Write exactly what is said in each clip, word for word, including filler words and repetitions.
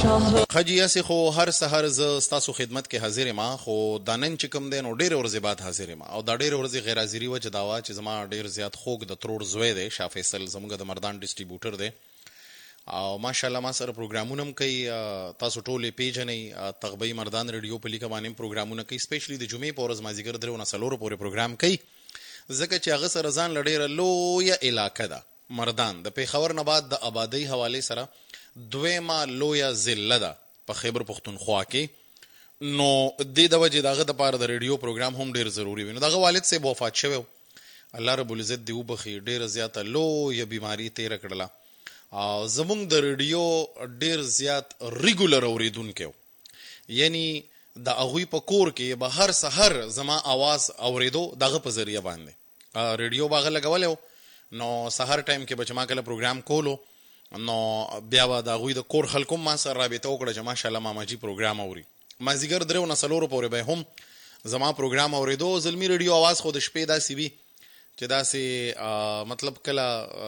خجی اسی خو هر سحر ز ستاسو خدمت کې حاضر ما خو دانن چې کوم دین او ډېر ورځې بعد حاضر ما او دا ډېر ورځې غیر حاضری وجه داوا چې زما ډېر زیات خوګ د ترور زوی دی شاه فیصل زموږ د مردان ډسټریبیوټر دی او ماشاءالله ما سره پروګرامونه کوي تاسو ټولې پیژنې تغبی مردان ریډیو په لیکه باندې پروګرامونه کوي سپیشلی د جمعې په ورځ مازیګر درو نه سلور پورې پروګرام کوي ځکه چې هغه سره ځان لډېره لویه علاقه ده مردان د پیښور نه بعد د آبادی حواله سره دویمه لویه ضلع ده په خیبر پختونخوا کې نو د دې وجه دغه د پاره د ریډیو پروګرام هم ډیر ضروری وي نو دغه والد سه وفات شوی الله رب العزت دی وبخي ډیر زیاته لویه بیماری تیر کړله او زمونږ د ریډیو ډیر زیات ریګولر اوریدونکو یعنی د اغوی په کور کې به هر سحر زما आवाज اوریدو دغه په ذریعہ باندې ریډیو باغ لګولیو نو سحر ټایم کې بچما کله پروګرام کولو نو بیا و دا غوی د کور خلکو ما سره رابطه وکړه چې ماشاءالله ماما جی پروګرام اوري مازیګر درو نه سلور پورې به هم زما پروګرام اوریدو زلمی ریډیو आवाज خو د شپې داسې وي چې داسې مطلب کله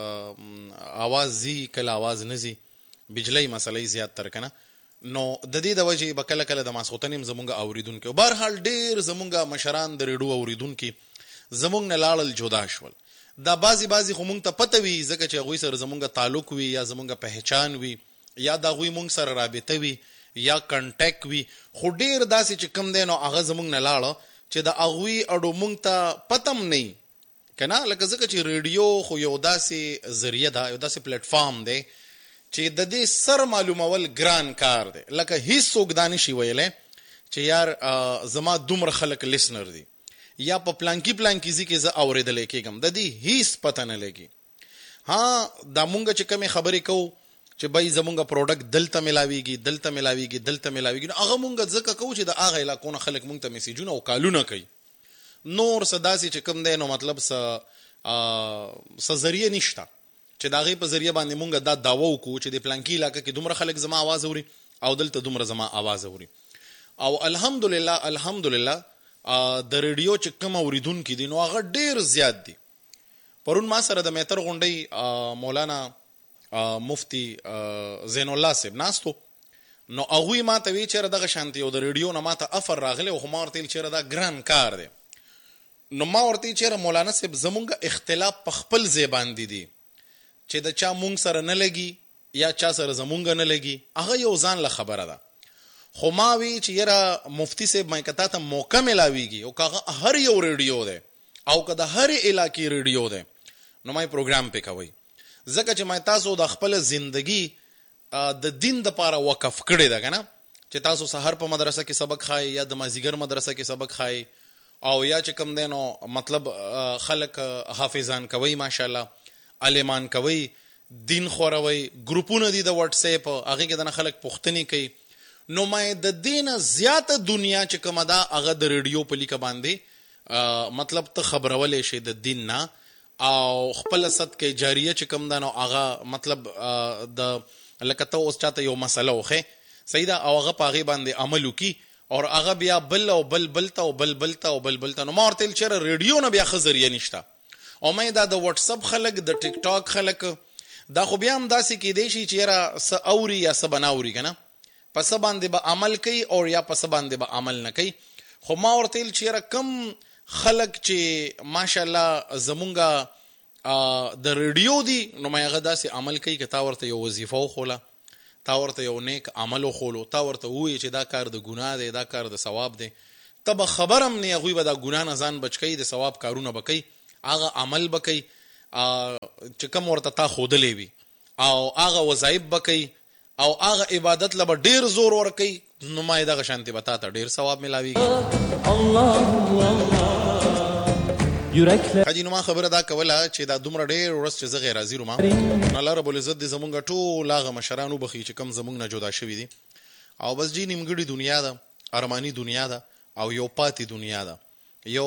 आवाज زی کله आवाज نزي بجلی مسلې زیات تر کنه نو د دې د وجه به کله کله د ماسوتنیم زمونږ اوریدونکو بهر حال ډیر زمونږ مشران د ریډیو اوریدونکو زمونږ نه لاړل جدا شول دا بازی بازی خو مونږ ته پته وي ځکه چې هغوی سره زمونږ تعلق وي یا زمونږ پہچان وي یا د هغوی مونږ سره رابطه وي یا کنټیکټ وي خو ډیر داسې چې کم دی نو هغه زمونږ نه لاړه چې د هغوی اډو مونږ ته پتم نه که نه لکه ځکه چې ریډیو خو یو داسې ذریعه ده یو داسې پلیټفارم دی چې د دې سر معلومول ګران کار دی لکه هیڅ څوک دا نشي ویلی چې یار زما دومره خلک لیسنر دي یا په پلانکی پلانکی زی کې زه اوریدلې کېږم د دې هیڅ پته نه لګي ها دا مونږ چې کومې خبرې کوو چې بای زمونږ پروډکټ دلته ملاویږي دلته ملاویږي دلته ملاویږي هغه مونږ ځکه کوو چې د هغه علاقو نه خلک مونږ ته میسیجونه او کالونه کوي نور څه داسې چې کوم دی نو مطلب څه څه ذریعه نشته چې د هغې په ذریعه باندې مونږ دا دعوه وکړو چې د پلانکي علاقه کې دومره خلک زما آواز اوري او دلته دومره زما آواز اوري او الحمدلله الحمدلله د ریډیو چې کوم اوریدونکي دي نو هغه ډیر زیات دي پرون ما سره د میتر غونډۍ مولانا مفتی زین الله صاحب ناستو نو هغوی ما ته وی چېرې دغه شانتي او د ریډیو نه ما ته افر راغلی او خو ما ورته ویل چېرې دا ګران کار دی نو ما ورته ویل چېرې مولانا صاحب زمونږ اختلاف په خپل ځای باندې دي چې د چا مونږ سره نه لګي یا چا سره زمونږ نه لګي هغه یو ځان له خبره ده خو ما وی چې یاره مفتی صاحب مې کتا ته موقع ملاویږي او کاغه هر یو ریډیو ده او که د هر علاقې ریډیو ده نو مې پروګرام پې کوي ځکه چې مې تاسو د خپل زندگی د دین د پاره وقف کړی ده کنه چې تاسو سحر په مدرسه کې سبق خای یا د مازیګر مدرسه کې سبق خای او یا چې کوم دی نو مطلب خلک حافظان کوي ماشاءالله عالمان کوي دین خوروي ګروپونه دي د واتس اپ هغه کې د خلک پوښتنې کوي نو مې د دین زیاته دنیا چې کومه ده هغه د ریډیو په لیکه باندې مطلب ته خبرولې شي د دین نه او خپل صدقه جاریه چې کوم ده نو هغه مطلب د لکه ته اوس چاته یو مسله وخې صحیح ده او هغه په هغې باندې عمل وکړي او هغه بیا بل او بل بلته او بل بلته او بل بلته نو ما ورته ویل چېرې ریډیو نه بیا ښه ذریعه نشته او مې دا د وټسپ خلک د ټیک ټاک خلک دا خو بیا هم داسې کیدی شي چې یاره څه اوري یا څه به نه اوري که نه پس باندې به عمل کوي او یا پس باندې به عمل نه کوي خو ما ورته ویل چې یاره کم خلک چې ماشاءالله زمونږ د ریډیو دي نو مې هغه داسې عمل کوي که تا ورته یو وظیفه وښوله تا ورته یو نیک عمل وښولو تا ورته ووایي چې دا کار د ګناه دی دا کار د ثواب دی ته به خبر هم نه هغوی به دا ګناه نه ځان بچ کوي د ثواب کارونه به کوي هغه عمل به کوي چې کوم ورته تا ښودلی وي او هغه وظایف به کوي او هغه عبادت له به ډېر زور ورکوي نو ما یې دغه شانتې به تا ته ډېر ثواب ملاویږي حاجي نو ما خبره دا کوله چې دا دومره ډېر ورځ چې زه غیر حاضر وم نو الله رب العزت دې زمونږ ټول هغه مشران وبخي چې کوم زمونږ نه جدا شوي دي او بس جي نیمګړې دنیا ده ارماني دنیا ده او یو پاتې دنیا ده یو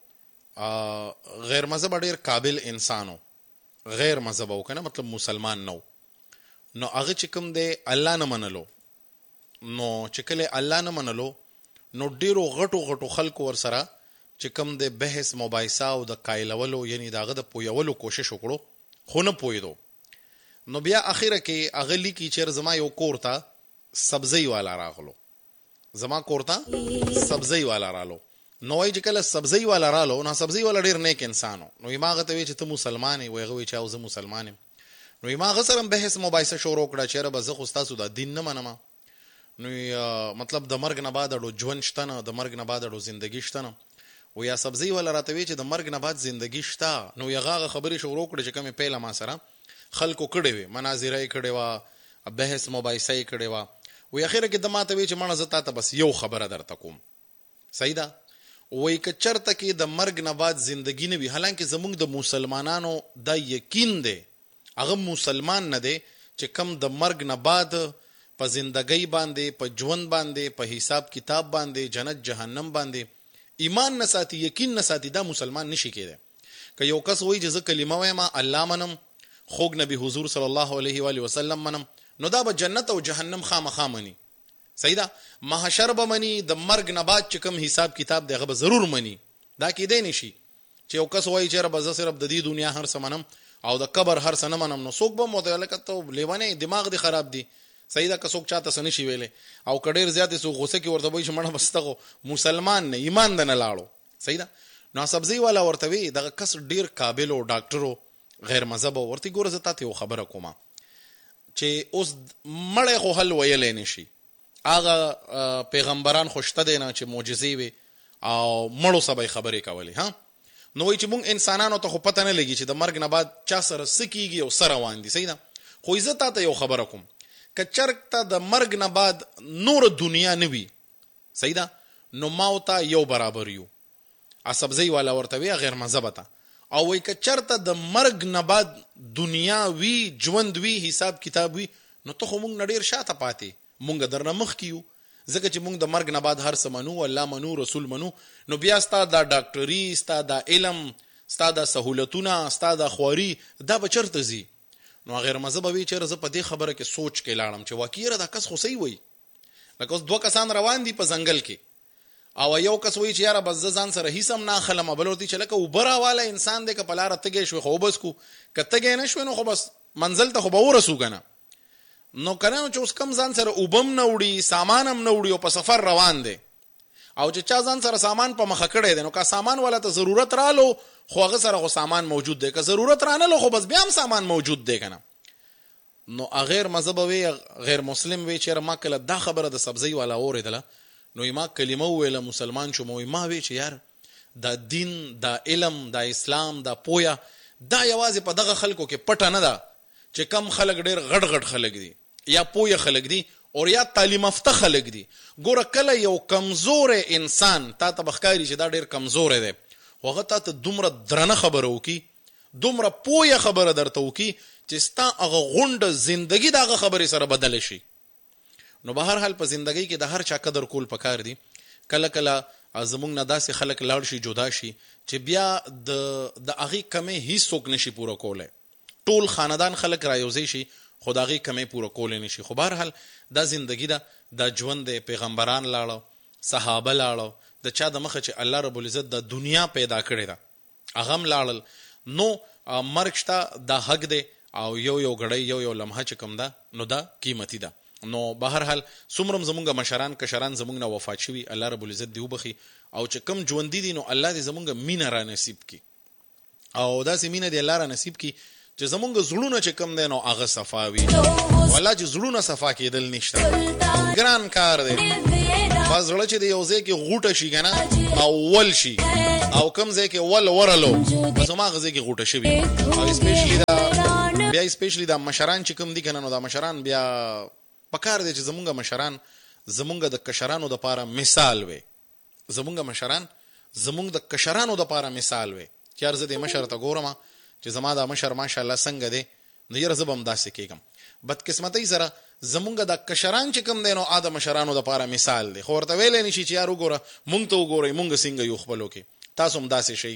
غیر مذهب ډېر قابل انسانو غیر مذهب او که نه مطلب مسلمان نو نو هغه چې کوم دی الله نه منلو نو چې کله الله نه منلو نو ډیرو غټو غټو خلکو ور سره چې کوم دی بحث مباحثه او د قایلولو یعنی دغه د پویولو کوشش وکړو خو نه پویدو نو بیا اخیره کې هغه لیکي چې زما یو کور ته سبزی والا راغلو زما کورتا سبزی والا رالو نو وای چې کله سبزی والا رالو نو سبزی والا ډیر نیک انسانو نو ما غته وی چې ته مسلمان وي هغه وی چې او زه مسلمان یم نو ما غسرم بحث مباحثه شروع کړه چې رب زه خو تاسو د دین نه منم نو مطلب د مرګ نه بعد اړو ژوند شته نه د مرګ نه بعد اړو ژوندۍ شته نه و یا سبزی والا راته وی چې د مرګ نه بعد ژوندۍ شته نو یغه خبرې شروع کړه چې کومه پیله ما سره خلکو کړي وي مناظره کړي وا بحث مباحثه کړي وا و اخر کې د ماته وی چې مانه زتا ته بس یو خبره درته کوم صحیح ده وای ک چرته کې د مرګ نه بعد ژوندۍ نه وي حالانکه زموږ د مسلمانانو دا یقین دی هغه مسلمان نه دی چې کم د مرګ نه بعد په ژوندۍ باندې په ژوند باندې په حساب کتاب باندې جنت جهنم باندې ایمان نه ساتي یقین نه ساتي دا مسلمان نشي کېده که یو کس وای چې ز کلمه وایم الله منم خوږ نبی حضور صلی الله علیه و علیه وسلم منم نو دا به جنت او جهنم خامخا مني صحیح ده محشر به مني د مرګ نه بعد چې کوم حساب کتاب دغه به ضرور مني دا کې دی نشي چې یو کس وایي چې رب زه صرف د دې دنیا هر څه منم او د قبر هر څه نه منم نو څوک به متعلق ته لیوانه دماغ دی خراب دی صحیح ده که څوک چاته سن شي ویلې او کډیر زیات سو غوسه کې ورته وایي چې مړه بستغه مسلمان نه ایمان نه لاړو صحیح ده نو سبزی والا ورته وی دغه کس ډیر قابل او ډاکټرو غیر مذهب ورته ګوره زه تاسو خبره کوم چې اوس مړی خو حل ویلې نشي هغه پیغمبران خوشته دي نه چې معجزې وي او مړو سبا خبرې کولې ها نو وای چې مونږ انسانانو ته خو پته نه لګي چې د مرګ نه بعد چا سره سکیږي او سره روان دي صحیح ده خو عزت ته یو خبره کوم ک چرته د مرګ نه بعد نور دنیا نه وي صحیح ده نو ماوتا یو برابر یو اسبزی والا ورته وی غیر مذهب ته او وای ک چرته د مرګ نه بعد دنیا وی ژوند وی حساب کتاب وی نو ته خو مونږ نډیر شاته پاتې مونږ درنه مخ کیو ځکه چې مونږ د مرګ نه بعد هر څه منو الله منو رسول منو نو بیا ستا د ډاکټري ستا د علم ستا د سہولتونه ستا د خواري دا بچرته زی نو غیر مذهب وی چې زه په دې خبره کې سوچ کې لاړم چې واقعي دا کس خو صحیح وای لکه اوس دوه کسان روان دي په ځنګل کې او یو کس وای چې یاره بس ځان سره هیڅ هم نه خلم بل ورته چې لکه وبره والا انسان دې ک پلار تګې شو خو بس کو کته نه شو نو خو بس منزل ته خو به ورسو کنه نو کنه چې اوس کم ځان سره وبم نه وړي سامان هم نه وړي او په سفر روان دي او چې چا ځان سره سامان په مخه کړی دی نو که سامان والا ته ضرورت رالو خو هغه سره خو سامان موجود دی که ضرورت رانه خو بس بیا هم سامان موجود دی کنه نو غیر مذهب وی غیر مسلم وی چې ما کله دا خبره د سبزی والا اوریدله نو ما کلمه ویله مسلمان شوم ما وی چې یار دا دین دا علم دا اسلام دا پویا دا یوازې په دغه خلکو کې پټه نه ده چې کم خلک ډیر غټ غټ خلک دي یا پویا خلک دي او یا تعلیم یافته خلک دي ګوره کله یو کمزور انسان تا ته بخکاری چې دا ډیر کمزور دی هغه ته دومره درنه خبره وکي دومره پویا خبره درته وکي چې ستا هغه غونډه زندگی دغه خبره سره بدل شي نو به هر حال په زندگی کې د هر چا قدر کول پکار دي کله کله زمونږ نه داسې خلک لاړ شي جدا شي چې بیا د د هغه کمې هیڅ څوک نشي پوره کوله ټول خاندان خلک رايوځي شي خدای کمې پوره کول نه شي خو بهر حال دا زندگی دا د ژوند د پیغمبران لاړو صحابه لاړو د چا د مخه چې الله رب العزت د دنیا پیدا کړی دا اغم لاړل نو مرګ شته د حق دی او یو یو غړی یو یو لمحه چې کوم ده نو دا قیمتي ده نو بهر حال څومره زمونږ مشران کشران زمونږ نه وفات شوي الله رب العزت دی وبخي او چې کم ژوند دي نو الله دې زمونږ مینه را نصیب کی او دا سي مینه دې الله را نصیب کی چې زمونږ زړونه چې کم دی نو هغه صفاوي والله چې زړونه صفا کېدل نشته ګران کار دی بس زړه چې د یو ځای کې غوټه شي کنه او ول شي او کم ځای کې ول ورلو بس ما غځای کې غوټه شي او سپیشلی دا بیا سپیشلی دا مشران چې کم دي کنه نو دا مشران بیا پکار دي چې زمونږ مشران زمونږ د کشرانو د پاره مثال وي زمونږ مشران زمونږ د کشرانو د پاره مثال وي چې ارزه د مشر ته ګورم چې زما دا مشر ماشاءالله څنګه دی نو یې زبم داسې کېږم بدقسمتۍ سره زمونږ د کشران چې کوم دی نو ادم مشرانو د پاره مثال دی خو ورته ویلې نشي چې یار وګوره مونږ ته وګورئ مونږ څنګه یو خپلو کې تاسو هم داسې شئ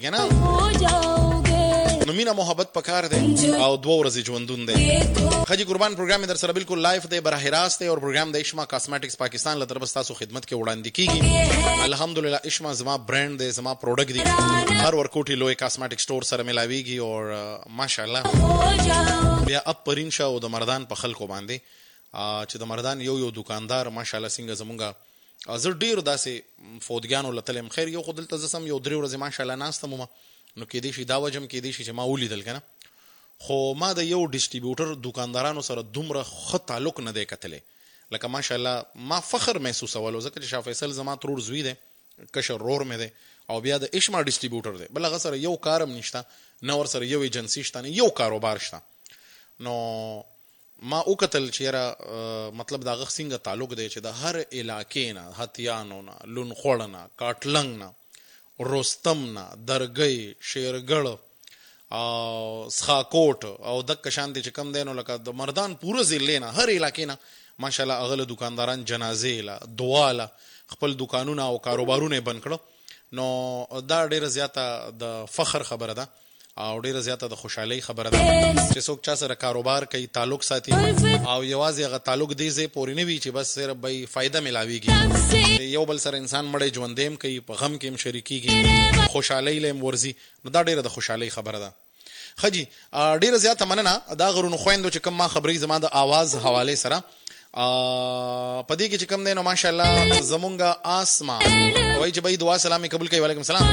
کنه نو مینا محبت پکار دی او دو ورځې ژوندون دی خجی قربان پروګرام در سره بالکل لایف دی براه راست دی او پروګرام د اشما کاسمیټکس پاکستان له طرف تاسو خدمت کې وړاندې کیږي الحمدلله اشما زما برانډ دی زما پروډکټ دی هر ورکوټي لوی کاسمیټک سٹور سره ملاویږي او ماشاءالله بیا اپ پرین شو د مردان په خلکو باندې چې د مردان یو یو دکاندار ماشاءالله څنګه زمونږ زه ډېر داسې فودګانو له تلم. خیر یو خو دلته زه سم یو درې ورځې ماشاءالله ناستم وم، نو کېدای شي دا وجه هم کېدای شي چې ما ولیدل که نه، خو ما د یو ډسټریبیوټر دکاندارانو سره دومره ښه تعلق نه دی کتلی. لکه ماشاءالله ما فخر محسوسولو ځکه چې شاه فیصل زما ترور زوی دی، کشر رور مې دی، او بیا د اشما ډسټریبیوټر دی، بل هغه سره یو کارم نشته، نه ور سره یو ایجنسي شته، نه یو کاروبار شته. نو ما وکتل چې یاره مطلب د هغه څنګه تعلق دی چې د هر علاقې نه، هتیانو نه، لونخوړ نه، کاټلنګ نه، رستم نه، درګۍ، شیرګړ او سخاکوټ او دک شانتی چې کم دی نو لکه د مردان پوره ضلع نه هر علاقې نه ماشاءالله هغه دکانداران جنازې له دعا له خپل دکانونه او کاروبارونه بند کړه. نو دا ډیره زیاته د فخر خبره ده او ډیره زیاته د خوشحالۍ خبره ده چې څوک چا سره کاروبار کوي، تعلق ساتي او یوازې هغه تعلق دې ځای پورې نه وي چې بس صرف به فایده ملاویږي، یو بل سره انسان مړی ژوندی هم کوي، په غم کې هم شریکېږي، خوشحالۍ له هم ورځي. نو دا ډیره د خوشحالۍ خبره ده. ښه جي ډیره زیاته مننه دا غرونو خویندو چې کوم ما خبرې زما د آواز حوالې سره په دې کې چې کوم دی نو ماشاءالله زمونږ آسما وایي چې بھائی دعا سلام قبول کوي. وعلیکم السلام.